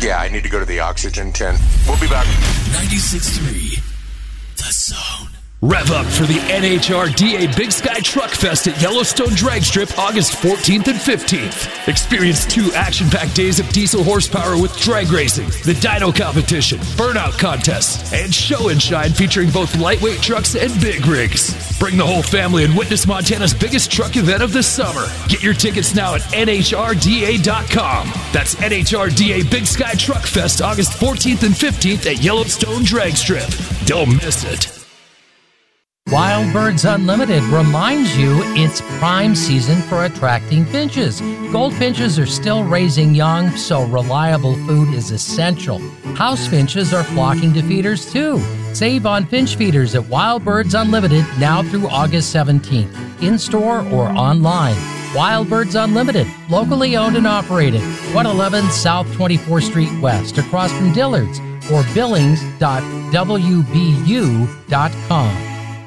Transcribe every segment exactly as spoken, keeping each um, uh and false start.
Yeah, I need to go to the oxygen tent. We'll be back. ninety-six point three, The Zone. Rev up for the N H R D A Big Sky Truck Fest at Yellowstone Drag Strip August fourteenth and fifteenth. Experience two action-packed days of diesel horsepower with drag racing, the dyno competition, burnout contests, and show and shine featuring both lightweight trucks and big rigs. Bring the whole family and witness Montana's biggest truck event of the summer. Get your tickets now at N H R D A dot com. That's N H R D A Big Sky Truck Fest August fourteenth and fifteenth at Yellowstone Drag Strip. Don't miss it. Wild Birds Unlimited reminds you it's prime season for attracting finches. Goldfinches are still raising young, so reliable food is essential. House finches are flocking to feeders too. Save on finch feeders at Wild Birds Unlimited now through August seventeenth, in-store or online. Wild Birds Unlimited, locally owned and operated, one eleven South twenty-fourth Street West, across from Dillard's, or billings dot w b u dot com.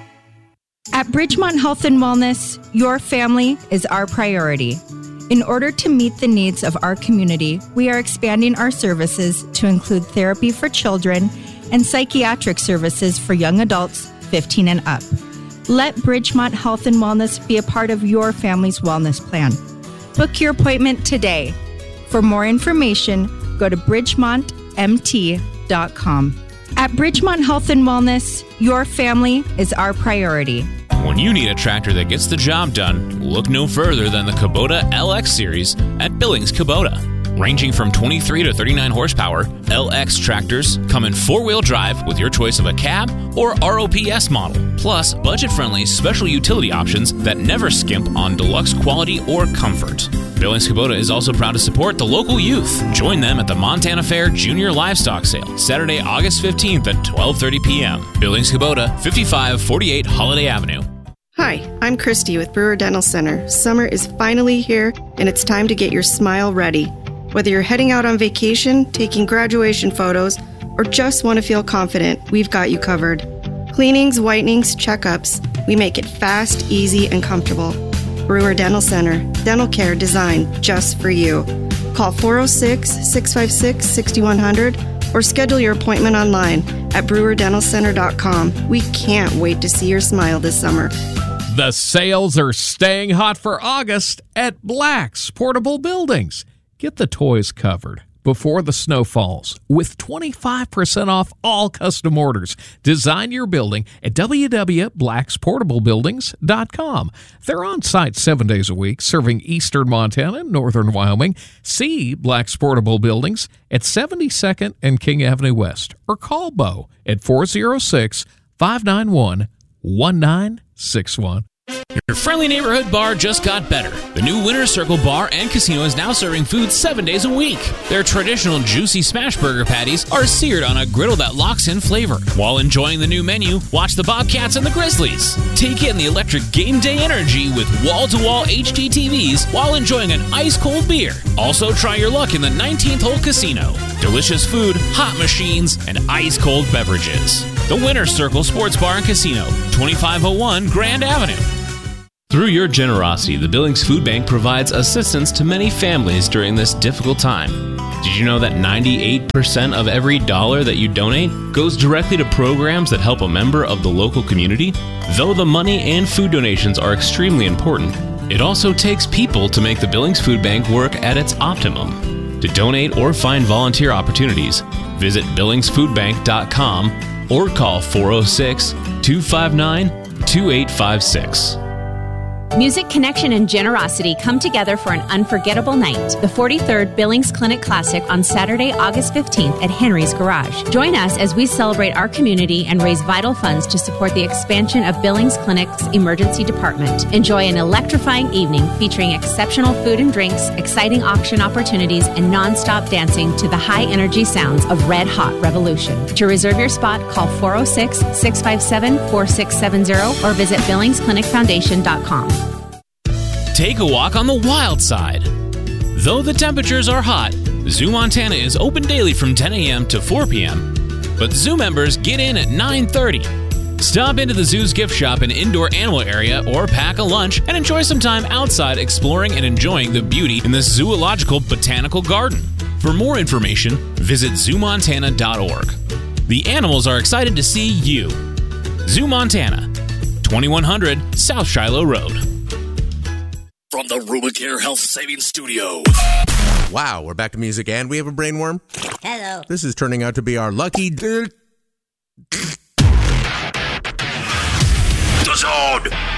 At Bridgemont Health and Wellness, your family is our priority. In order to meet the needs of our community, we are expanding our services to include therapy for children and psychiatric services for young adults fifteen and up. Let Bridgemont Health and Wellness be a part of your family's wellness plan. Book your appointment today. For more information, go to bridgemont m t dot com. At Bridgemont Health and Wellness, your family is our priority. When you need a tractor that gets the job done, look no further than the Kubota L X Series at Billings Kubota. Ranging from twenty-three to thirty-nine horsepower, L X tractors come in four-wheel drive with your choice of a cab or R O P S model, plus budget-friendly special utility options that never skimp on deluxe quality or comfort. Billings Kubota is also proud to support the local youth. Join them at the Montana Fair Junior Livestock Sale, Saturday, August fifteenth at twelve thirty p.m. Billings Kubota, fifty-five forty-eight Holiday Avenue. Hi, I'm Christy with Brewer Dental Center. Summer is finally here, and it's time to get your smile ready. Whether you're heading out on vacation, taking graduation photos, or just want to feel confident, we've got you covered. Cleanings, whitenings, checkups, we make it fast, easy, and comfortable. Brewer Dental Center, dental care designed just for you. Call four oh six, six five six, six one zero zero or schedule your appointment online at brewer dental center dot com. We can't wait to see your smile this summer. The sales are staying hot for August at Black's Portable Buildings. Get the toys covered before the snow falls with twenty-five percent off all custom orders. Design your building at w w w dot blacks portable buildings dot com. They're on site seven days a week, serving eastern Montana and northern Wyoming. See Black's Portable Buildings at seventy-second and King Avenue West, or call Bo at four oh six, five nine one, one nine six one. Your friendly neighborhood bar just got better. The new Winter Circle Bar and Casino is now serving food seven days a week. Their traditional juicy smash burger patties are seared on a griddle that locks in flavor. While enjoying the new menu, watch the Bobcats and the Grizzlies. Take in the electric game day energy with wall-to-wall H D T Vs while enjoying an ice-cold beer. Also, try your luck in the nineteenth hole casino. Delicious food, hot machines, and ice-cold beverages. The Winter Circle Sports Bar and Casino, twenty-five oh one Grand Avenue. Through your generosity, the Billings Food Bank provides assistance to many families during this difficult time. Did you know that ninety-eight percent of every dollar that you donate goes directly to programs that help a member of the local community? Though the money and food donations are extremely important, it also takes people to make the Billings Food Bank work at its optimum. To donate or find volunteer opportunities, visit billings food bank dot com or call four oh six, two five nine, two eight five six. Music, connection, and generosity come together for an unforgettable night. The forty-third Billings Clinic Classic on Saturday, August fifteenth at Henry's Garage. Join us as we celebrate our community and raise vital funds to support the expansion of Billings Clinic's emergency department. Enjoy an electrifying evening featuring exceptional food and drinks, exciting auction opportunities, and non-stop dancing to the high-energy sounds of Red Hot Revolution. To reserve your spot, call four oh six, six five seven, four six seven zero or visit billings clinic foundation dot com. Take a walk on the wild side. Though the temperatures are hot, Zoo Montana is open daily from ten a.m. to four p.m., but zoo members get in at nine thirty. Stop into the zoo's gift shop and indoor animal area or pack a lunch and enjoy some time outside exploring and enjoying the beauty in the zoological botanical garden. For more information, visit zoo montana dot org. The animals are excited to see you. Zoo Montana, twenty-one hundred South Shiloh Road. From the Rubicare Health Savings Studio. Wow, we're back to music and we have a brainworm. Hello. This is turning out to be our lucky... The Zone!